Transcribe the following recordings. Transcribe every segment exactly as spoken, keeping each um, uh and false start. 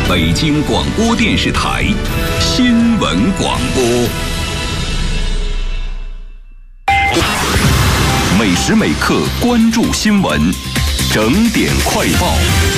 北京广播电视台新闻广播。每时每刻关注新闻，整点快报。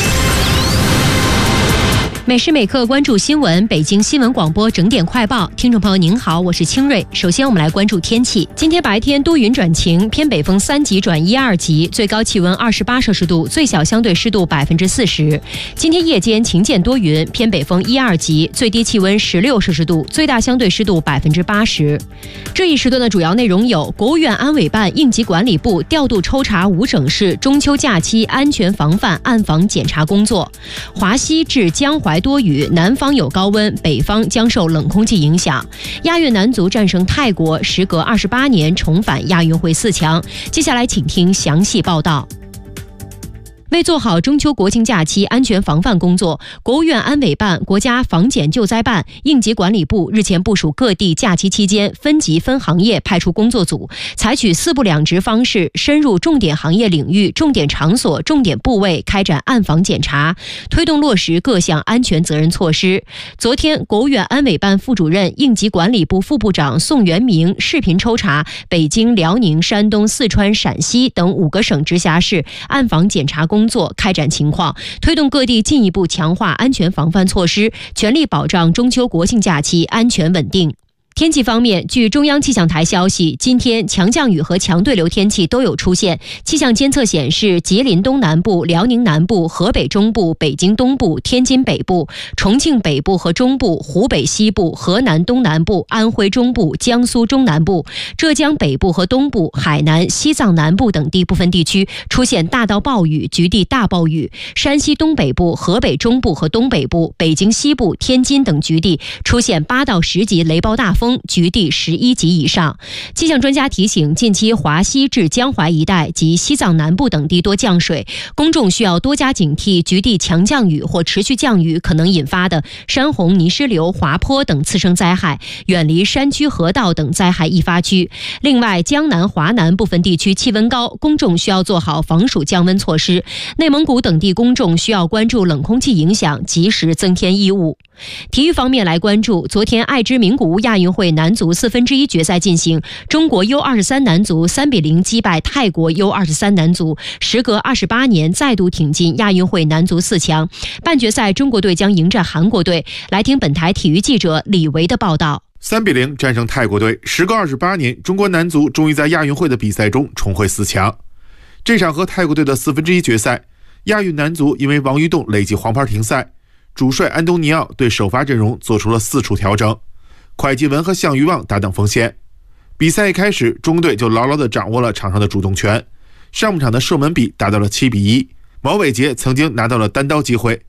每时每刻关注新闻，北京新闻广播整点快报。听众朋友您好，我是清瑞。首先我们来关注天气。今天白天多云转晴，偏北风三级转一二级，最高气温二十八摄氏度，最小相对湿度百分之四十。今天夜间晴间多云，偏北风一二级，最低气温十六摄氏度，最大相对湿度百分之八十。这一时段的主要内容有：国务院安委办应急管理部调度抽查五省市中秋假期安全防范暗访检查工作；华西至江淮多雨，南方有高温，北方将受冷空气影响。亚运男足战胜泰国，时隔二十八年重返亚运会四强。接下来请听详细报道。为做好中秋国庆假期安全防范工作，国务院安委办、国家防检救灾办、应急管理部日前部署各地假期期间分级分行业派出工作组，采取四部两值方式，深入重点行业领域、重点场所、重点部位开展暗访检查，推动落实各项安全责任措施。昨天，国务院安委办副主任、应急管理部副部长宋元明视频抽查北京、辽宁、山东、四川、陕西等五个省直辖市暗访检查工作工作开展情况，推动各地进一步强化安全防范措施，全力保障中秋国庆假期安全稳定。天气方面，据中央气象台消息，今天强降雨和强对流天气都有出现。气象监测显示，吉林东南部、辽宁南部、河北中部、北京东部、天津北部、重庆北部和中部、湖北西部、河南东南部、安徽中部、江苏中南部、浙江北部和东部、海南、西藏南部等地部分地区出现大到暴雨、局地大暴雨；山西东北部、河北中部和东北部、北京西部、天津等局地出现八到十级雷暴大风，局地十一级以上。气象专家提醒，近期华西至江淮一带及西藏南部等地多降水，公众需要多加警惕局地强降雨或持续降雨可能引发的山洪、泥石流、滑坡等次生灾害，远离山区河道等灾害易发区。另外，江南、华南部分地区气温高，公众需要做好防暑降温措施。内蒙古等地公众需要关注冷空气影响，及时增添衣物。体育方面来关注，昨天爱知名古屋亚运会男足四分之一决赛进行，中国 U 二十三 男足三比零击败泰国 U 二十三 男足，时隔二十八年再度挺进亚运会男足四强。半决赛中国队将迎战韩国队。来听本台体育记者李维的报道。 三比零战胜泰国队，时隔二十八年，中国男足终于在亚运会的比赛中重回四强。这场和泰国队的四分之一决赛，亚运男足因为王玉栋累计黄牌停赛，主帅安东尼奥对首发阵容做出了四处调整，蒯基文和项羽旺搭档锋线。比赛一开始，中国队就牢牢地掌握了场上的主动权，上半场的射门比达到了七比一，毛伟杰曾经拿到了单刀机会，